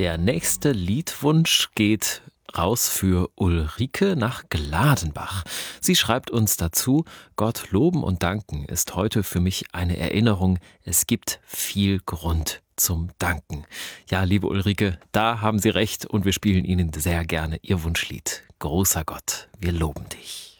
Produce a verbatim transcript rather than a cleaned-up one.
Der nächste Liedwunsch geht raus für Ulrike nach Gladenbach. Sie schreibt uns dazu: Gott loben und danken ist heute für mich eine Erinnerung. Es gibt viel Grund zum Danken. Ja, liebe Ulrike, da haben Sie recht und wir spielen Ihnen sehr gerne Ihr Wunschlied. Großer Gott, wir loben dich.